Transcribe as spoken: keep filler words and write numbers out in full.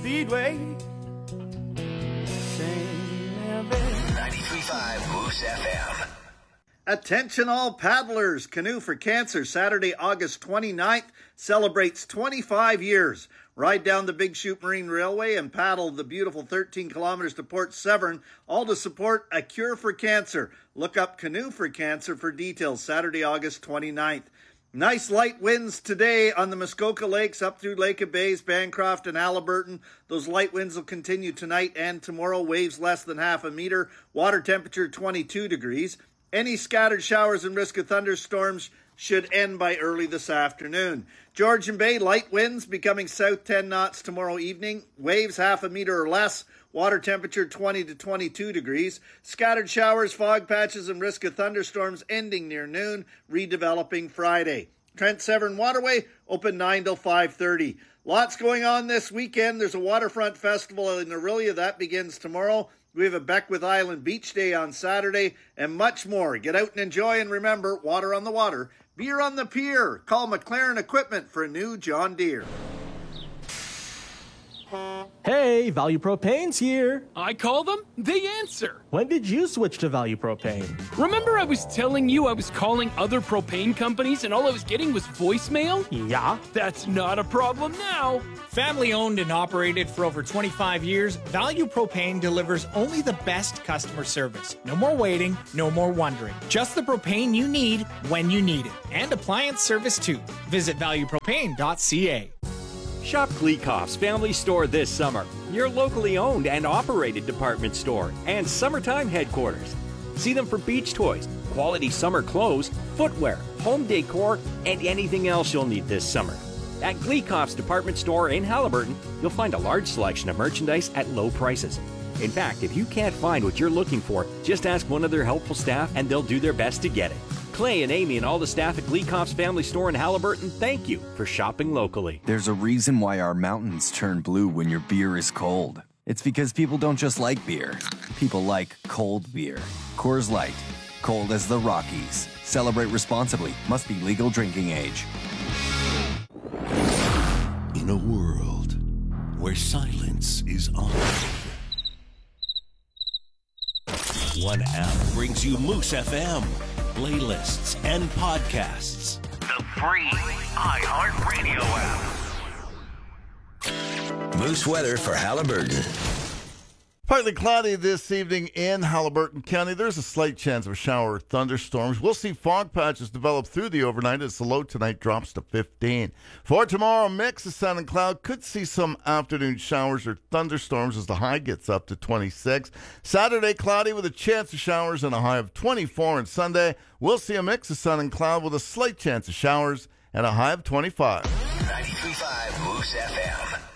Speedway. ninety-three point five Moose F M. Attention all paddlers. Canoe for Cancer, Saturday, August twenty-ninth, celebrates twenty-five years. Ride down the Big Chute Marine Railway and paddle the beautiful thirteen kilometers to Port Severn, all to support A Cure for Cancer. Look up Canoe for Cancer for details, Saturday, August twenty-ninth. Nice light winds today on the Muskoka Lakes up through Lake of Bays, Bancroft, and Halliburton. Those light winds will continue tonight and tomorrow. Waves less than half a meter. Water temperature twenty-two degrees. Any scattered showers and risk of thunderstorms should end by early this afternoon. Georgian Bay, light winds becoming south ten knots tomorrow evening. Waves half a meter or less. Water temperature twenty to twenty-two degrees. Scattered showers, fog patches, and risk of thunderstorms ending near noon. Redeveloping Friday. Trent Severn Waterway, open nine till five thirty. Lots going on this weekend. There's a waterfront festival in Orillia. That begins tomorrow. We have a Beckwith Island Beach Day on Saturday, and much more. Get out and enjoy, and remember, water on the water, beer on the pier. Call McLaren Equipment for a new John Deere. Hey, Value Propane's here. I call them, they answer. When did you switch to Value Propane? Remember I was telling you I was calling other propane companies and all I was getting was voicemail? Yeah. That's not a problem now. Family owned and operated for over twenty-five years, Value Propane delivers only the best customer service. No more waiting, no more wondering. Just the propane you need when you need it. And appliance service too. Visit value propane dot c a. Shop Gleekoff's Family Store this summer, your locally owned and operated department store and summertime headquarters. See them for beach toys, quality summer clothes, footwear, home decor, and anything else you'll need this summer. At Gleekoff's department store in Halliburton, you'll find a large selection of merchandise at low prices. In fact, if you can't find what you're looking for, just ask one of their helpful staff and they'll do their best to get it. Clay and Amy and all the staff at Gleekoff's Family Store in Halliburton, thank you for shopping locally. There's a reason why our mountains turn blue when your beer is cold. It's because people don't just like beer. People like cold beer. Coors Light. Cold as the Rockies. Celebrate responsibly. Must be legal drinking age. In a world where silence is honored, one app brings you Moose F M, playlists, and podcasts. The free iHeartRadio app. Moose weather for Halliburton. Partly cloudy this evening in Halliburton County. There's a slight chance of a shower or thunderstorms. We'll see fog patches develop through the overnight as the low tonight drops to fifteen. For tomorrow, a mix of sun and cloud. Could see some afternoon showers or thunderstorms as the high gets up to twenty-six. Saturday, cloudy with a chance of showers and a high of twenty-four. And Sunday, we'll see a mix of sun and cloud with a slight chance of showers and a high of twenty-five. ninety-three point five Moose F M.